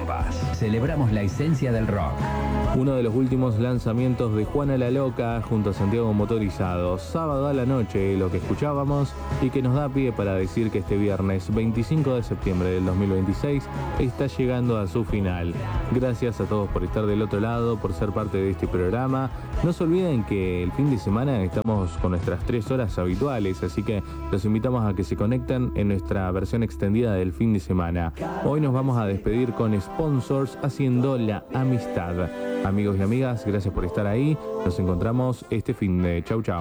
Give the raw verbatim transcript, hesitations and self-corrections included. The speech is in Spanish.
Córdoba. Celebramos la esencia del rock. Uno de los últimos lanzamientos de Juana la Loca junto a Santiago Motorizado. Sábado a la noche, lo que escuchábamos y que nos da pie para decir que este viernes veinticinco de septiembre del dos mil veintiséis está llegando a su final. Gracias a todos por estar del otro lado, por ser parte de este programa. No se olviden que el fin de semana estamos con nuestras tres horas habituales, así que los invitamos a que se conecten en nuestra versión extendida del fin de semana. Hoy nos vamos a despedir con sponsors haciendo la amistad. Amigos y amigas, gracias por estar ahí. Nos encontramos este fin de chau chau.